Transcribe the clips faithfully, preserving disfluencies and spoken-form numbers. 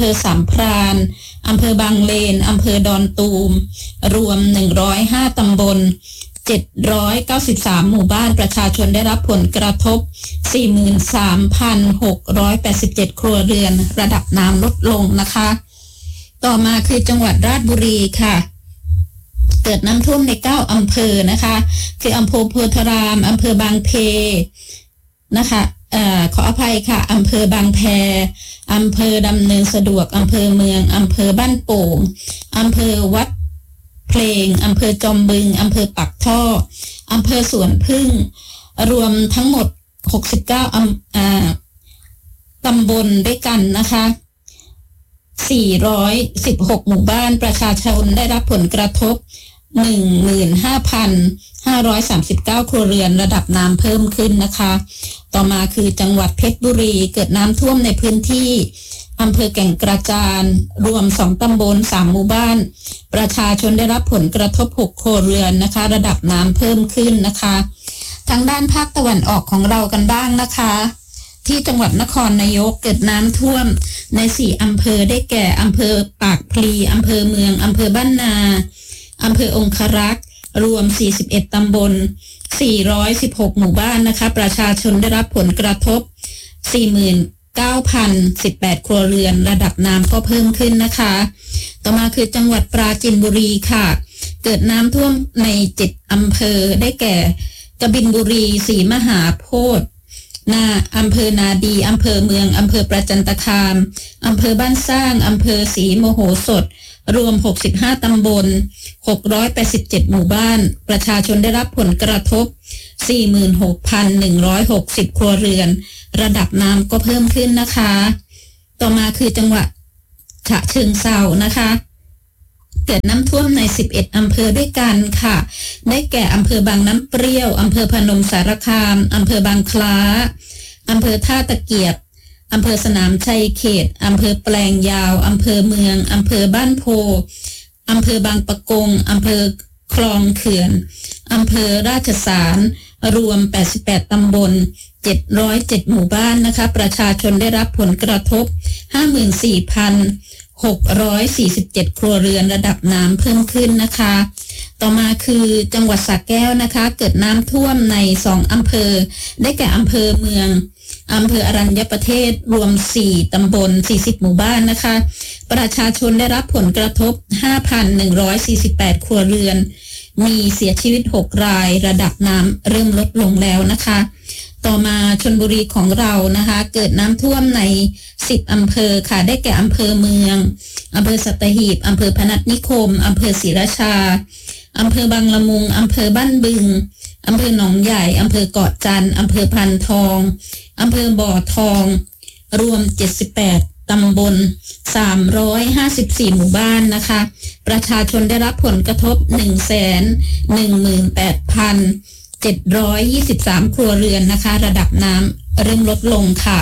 อำเภอสามพรานอำเภอบางเลนอำเภอดอนตูมรวมหนึ่งร้อยห้าตำบลเจ็ดร้อยเก้าสิบสามหมู่บ้านประชาชนได้รับผลกระทบ สี่หมื่นสามพันหกร้อยแปดสิบเจ็ด ครัวเรือนระดับน้ำลดลงนะคะต่อมาคือจังหวัดราชบุรีค่ะเกิดน้ำท่วมในเก้าอำเภอนะคะคืออำเภอโพธารามอำเภอบางเพนะคะเอ่อขออภัยค่ะอำเภอบางแพอำเภอดำเนินสะดวกอำเภอเมืองอำเภอบ้านโป่งอำเภอวัดเพลงอำเภอจอมบึงอำเภอปักท่ออำเภอสวนพึ่งรวมทั้งหมดหกสิบเก้าอำอ่าตำบลด้วยกันนะคะสี่ร้อยสิบหกหมู่บ้านประชาชนได้รับผลกระทบ หนึ่งหมื่นห้าพันห้าร้อยสามสิบเก้า ครัวเรือนระดับน้ำเพิ่มขึ้นนะคะต่อมาคือจังหวัดเพชรบุรีเกิดน้ำท่วมในพื้นที่อำเภอแก่งกระจานรวมสองตำบลสามหมู่บ้านประชาชนได้รับผลกระทบหกครัวเรือนนะคะระดับน้ำเพิ่มขึ้นนะคะทางด้านภาคตะวันออกของเรากันบ้างนะคะที่จังหวัดนครนายกเกิดน้ำท่วมในสี่อำเภอได้แก่อำเภอปากพลีอำเภอเมืองอำเภอบ้านนาอำเภอองครักษ์รวมสี่สิบเอ็ดตำบลสี่ร้อยสิบหกหมู่บ้านนะคะประชาชนได้รับผลกระทบ สี่หมื่นเก้าพันสิบแปด ครัวเรือนระดับน้ำก็เพิ่มขึ้นนะคะต่อมาคือจังหวัดปราจีนบุรีค่ะเกิดน้ำท่วมในเจ็ดอำเภอได้แก่กบินบุรีศรีมหาโพธิ์นาอำเภอนาดีอำเภอเมืองอำเภอประจันตคามอำเภอบ้านสร้างอำเภอศรีโมโหสถรวมหกสิบห้าตำบลหกร้อยแปดสิบเจ็ดหมู่บ้านประชาชนได้รับผลกระทบ สี่หมื่นหกพันหนึ่งร้อยหกสิบ ครัวเรือนระดับน้ำก็เพิ่มขึ้นนะคะต่อมาคือจังหวัดฉะเชิงเทรานะคะเกิดน้ำท่วมในสิบเอ็ดอำเภอด้วยกันค่ะได้แก่อำเภอบางน้ำเปรี้ยวอำเภอพนมสารคามอำเภอบางคล้าอำเภอท่าตะเกียบอำเภอสนามชัยเขตอำเภอแปลงยาวอำเภอเมืองอำเภอบ้านโพอำเภอบางปะกงอำเภอคลองเขื่อนอำเภอราชสารรวมแปดสิบแปดตำบลเจ็ดร้อยเจ็ดหมู่บ้านนะคะประชาชนได้รับผลกระทบ ห้าหมื่นสี่พันหกร้อยสี่สิบเจ็ด ครัวเรือนระดับน้ำเพิ่มขึ้นนะคะต่อมาคือจังหวัดสระแก้วนะคะเกิดน้ำท่วมในสองอำเภอได้แก่อำเภอเมืองอำเภออรัญญประเทศรวมสี่ตำบลสี่สิบหมู่บ้านนะคะประชาชนได้รับผลกระทบ ห้าพันหนึ่งร้อยสี่สิบแปด ครัวเรือนมีเสียชีวิตหกรายระดับน้ำเริ่มลดลงแล้วนะคะต่อมาชลบุรีของเรานะคะเกิดน้ำท่วมในสิบอำเภอค่ะได้แก่อำเภอเมืองอำเภอสัตหีบอำเภอพนัสนิคมอำเภอศรีราชาอำเภอบางละมุงอำเภอบ้านบึงอำเภอหนองใหญ่อำเภอเกาะจันทร์อำเภอพันทองอำเภอบ่อทองรวมเจ็ดสิบแปดตำบลสามร้อยห้าสิบสี่หมู่บ้านนะคะประชาชนได้รับผลกระทบ หนึ่งแสนหนึ่งหมื่นแปดพันเจ็ดร้อยยี่สิบสาม ครัวเรือนนะคะระดับน้ำเริ่มลดลงค่ะ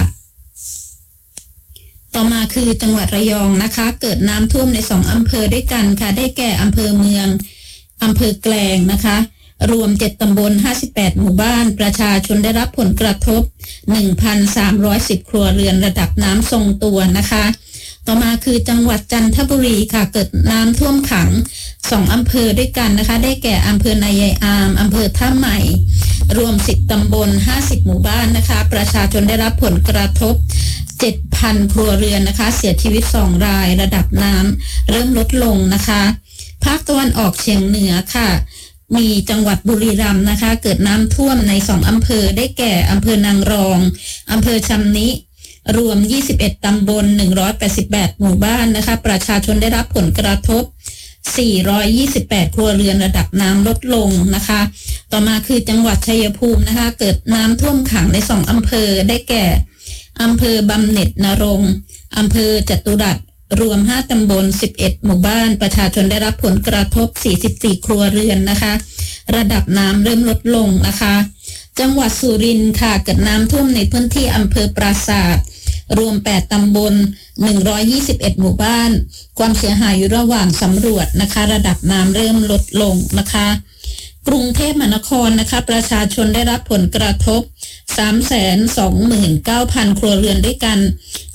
ต่อมาคือจังหวัดระยองนะคะเกิดน้ำท่วมในสองอำเภอด้วยกันค่ะได้แก่อำเภอเมืองอำเภอแกลงนะคะรวมเจ็ดตำบลห้าสิบแปดหมู่บ้านประชาชนได้รับผลกระทบ หนึ่งพันสามร้อยสิบ ครัวเรือนระดับน้ำทรงตัวนะคะต่อมาคือจังหวัดจันทบุรีค่ะเกิดน้ำท่วมขังสองอำเภอด้วยกันนะคะได้แก่อำเภอนายายอามอำเภอท่าใหม่รวมสิบตำบลห้าสิบหมู่บ้านนะคะประชาชนได้รับผลกระทบ เจ็ดพัน ครัวเรือนนะคะเสียชีวิตสองรายระดับน้ำเริ่มลดลงนะคะภาคตะวันออกเฉียงเหนือค่ะมีจังหวัดบุรีรัมย์นะคะเกิดน้ำท่วมในสองอำเภอได้แก่อำเภอนางรองอำเภอชำนิรวมยี่สิบเอ็ดตำบลหนึ่งร้อยแปดสิบแปดหมู่บ้านนะคะประชาชนได้รับผลกระทบสี่ร้อยยี่สิบแปดครัวเรือนระดับน้ำลดลงนะคะต่อมาคือจังหวัดชัยภูมินะคะเกิดน้ำท่วมขังในสองอำเภอได้แก่อำเภอบำเหน็จนรงค์อำเภอจตุรัสรวมห้าตำบลสิบเอ็ดหมู่บ้านประชาชนได้รับผลกระทบสี่สิบสี่ครัวเรือนนะคะระดับน้ำเริ่มลดลงนะคะจังหวัดสุรินทร์ค่ะเกิดน้ำท่วมในพื้นที่อำเภอปราสาทรวมแปดตำบลหนึ่งร้อยยี่สิบเอ็ดหมู่บ้านความเสียหายอยู่ระหว่างสำรวจนะคะระดับน้ำเริ่มลดลงนะคะกรุงเทพมหานครนะคะประชาชนได้รับผลกระทบ สามแสนสองหมื่นเก้าพัน ครัวเรือนด้วยกัน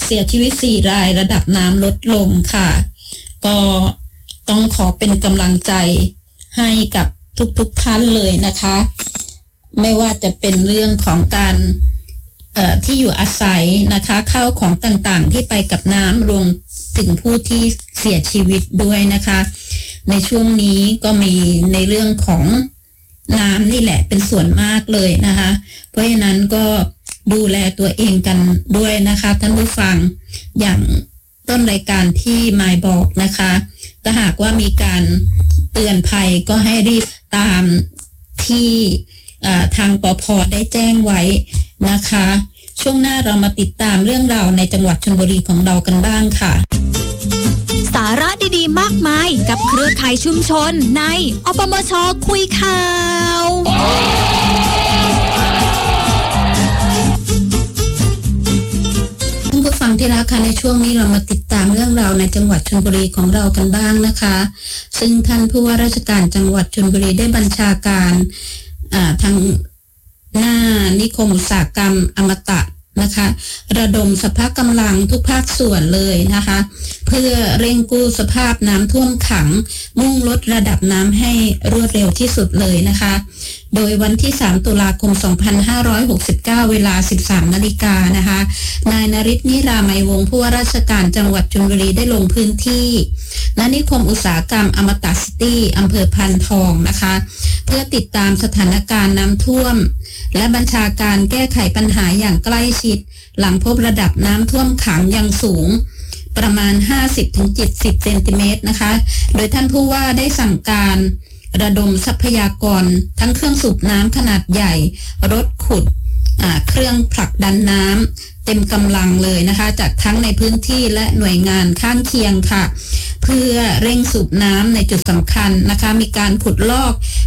เสียชีวิตสี่รายระดับน้ำลดลงค่ะก็ต้องขอเป็นกำลังใจให้กับทุกๆท่านเลยนะคะไม่ว่าจะเป็นเรื่องของการเอ่อที่อยู่อาศัยนะคะข้าวของต่างๆที่ไปกับน้ำรวมถึงผู้ที่เสียชีวิตด้วยนะคะในช่วงนี้ก็มีในเรื่องของน้ำนี่แหละเป็นส่วนมากเลยนะคะเพราะฉะนั้นก็ดูแลตัวเองกันด้วยนะคะท่านผู้ฟังอย่างต้นรายการที่มายบอกนะคะถ้าหากว่ามีการเตือนภัยก็ให้รีบตามที่ทางปภ.ได้แจ้งไว้นะคะช่วงหน้าเรามาติดตามเรื่องราวในจังหวัดชลบุรีของเรากันบ้างค่ะสาระดีๆมากมายกับเครือข่ายชุมชนในอปมช.คุยข่าวท่านผู้ฟังที่รักค่ะในช่วงนี้เรามาติดตามเรื่องราวในจังหวัดชลบุรีของเรากันบ้างนะคะซึ่งท่านผู้ว่าราชการจังหวัดชลบุรีได้บัญชาการทางหน้านิคมอุตสาหกรรมอมตะนะคะระดมสภาพกำลังทุกภาคส่วนเลยนะคะเพื่อเร่งกู้สภาพน้ำท่วมขังมุ่งลดระดับน้ำให้รวดเร็วที่สุดเลยนะคะโดยวันที่สามตุลาคมสองพันห้าร้อยหกสิบเก้าเวลา สิบสามนาฬิกานะคะนายนฤทธิ์นิรามัยวงศ์ผู้ว่าราชการจังหวัดชลบุรีได้ลงพื้นที่ณนิคมอุตสาหกรรมอมตะซิตี้อำเภอพานทองนะคะเพื่อติดตามสถานการณ์น้ำท่วมและบัญชาการแก้ไขปัญหาอย่างใกล้ชิดหลังพบระดับน้ำท่วมขังยังสูงประมาณ ห้าสิบถึงเจ็ดสิบ เซนติเมตรนะคะโดยท่านผู้ว่าได้สั่งการระดมทรัพยากรทั้งเครื่องสูบน้ำขนาดใหญ่รถขุดเครื่องผลักดันน้ำเต็มกำลังเลยนะคะจากทั้งในพื้นที่และหน่วยงานข้างเคียงค่ะเพื่อเร่งสูบน้ำในจุดสำคัญนะคะมีการขุดลอก